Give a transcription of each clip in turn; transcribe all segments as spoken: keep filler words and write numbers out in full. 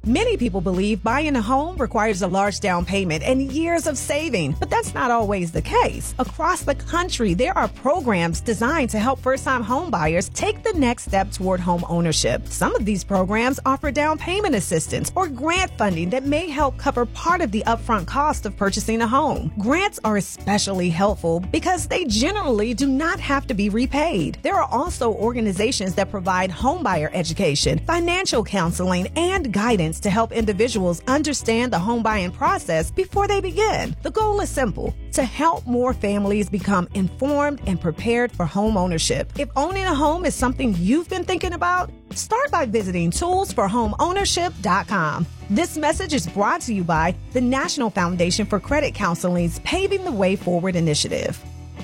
Many people believe buying a home requires a large down payment and years of saving, but that's not always the case. Across the country, there are programs designed to help first-time home buyers take the next step toward home ownership. Some of these programs offer down payment assistance or grant funding that may help cover part of the upfront cost of purchasing a home. Grants are especially helpful because they generally do not have to be repaid. There are also organizations that provide homebuyer education, financial counseling, and guidance to help individuals understand the home buying process before they begin. The goal is simple: to help more families become informed and prepared for home ownership. If owning a home is something you've been thinking about, start by visiting tools for home ownership dot com. This message is brought to you by the National Foundation for Credit Counseling's Paving the Way Forward initiative.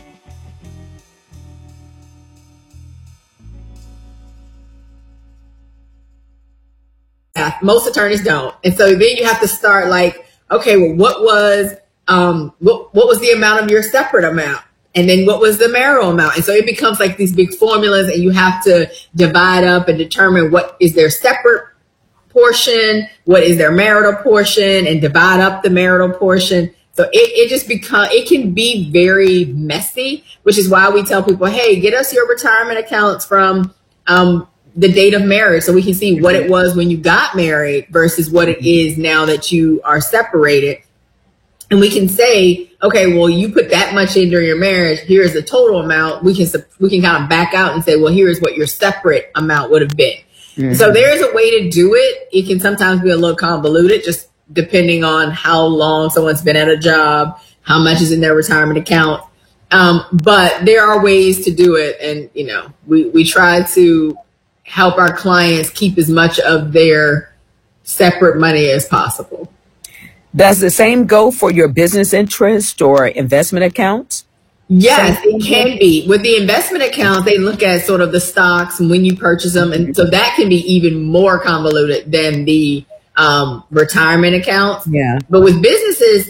Most attorneys don't. And so then you have to start like, okay, well, what was um what, what was the amount of your separate amount? And then what was the marital amount? And so it becomes like these big formulas, and you have to divide up and determine what is their separate portion, what is their marital portion, and divide up the marital portion. So it, it just become, it can be very messy, which is why we tell people, hey, get us your retirement accounts from um the date of marriage, so we can see what it was when you got married versus what it is now that you are separated. And we can say, okay, well, you put that much in during your marriage. Here's the total amount. We can we can kind of back out and say, well, here's what your separate amount would have been. Mm-hmm. So there's a way to do it. It can sometimes be a little convoluted, just depending on how long someone's been at a job, how much is in their retirement account. Um, but there are ways to do it. And, you know, we, we try to help our clients keep as much of their separate money as possible. Does the same go for your business interest or investment accounts? Yes, it can be. With the investment accounts, they look at sort of the stocks and when you purchase them. And so that can be even more convoluted than the um, retirement accounts. Yeah. But with businesses,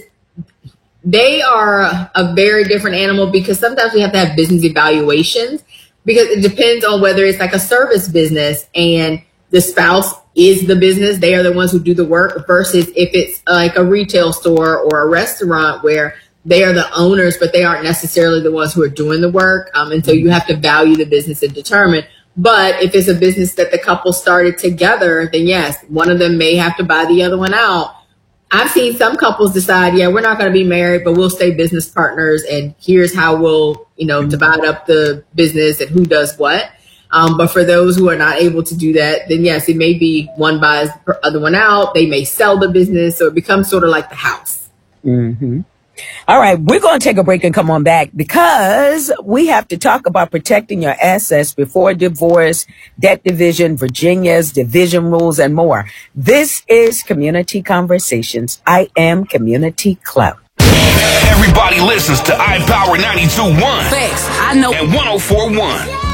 they are a very different animal because sometimes we have to have business evaluations, because it depends on whether it's like a service business and the spouse is the business. They are the ones who do the work, versus if it's like a retail store or a restaurant where they are the owners, but they aren't necessarily the ones who are doing the work. Um, and so you have to value the business and determine. But if it's a business that the couple started together, then yes, one of them may have to buy the other one out. I've seen some couples decide, yeah, we're not going to be married, but we'll stay business partners. And here's how we'll, you know, divide up the business and who does what. Um, but for those who are not able to do that, then yes, it may be one buys the other one out. They may sell the business. So it becomes sort of like the house. Mm-hmm. All right, we're going to take a break and come on back because we have to talk about protecting your assets before divorce, debt division, Virginia's division rules, and more. This is Community Conversations. I am Community Clout. Everybody listens to iPower ninety-two point one. Facts, I know. And one oh four point one.